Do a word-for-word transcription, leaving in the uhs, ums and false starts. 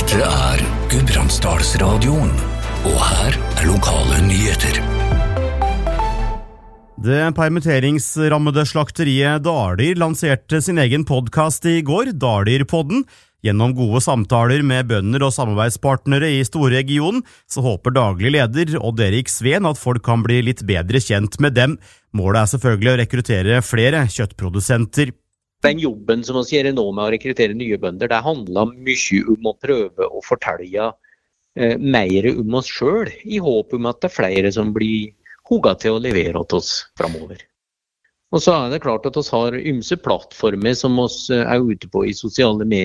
Dette er Gudbrandsdalsradioen, og her er lokale nyheter. Det permitteringsrammede slakteriet Dalir lanserte sin egen podcast i går, Dalirpodden. Gjennom gode samtaler med bønder og samarbeidspartnere i storregionen, så håper daglig leder Odd Erik Sveen at folk kan bli litt bedre kjent med dem. Målet er selvfølgelig å rekruttere flere kjøttprodusenter. Den jobben som vi gjør nå med å rekruttere nye bønder, det handler mye om å prøve å fortelle eh, mer om oss selv, i håp om at det er flere som blir hugget til å levere til oss fremover. Og så er det klart at vi har ymse plattformer som vi er ute på i sosiale medier,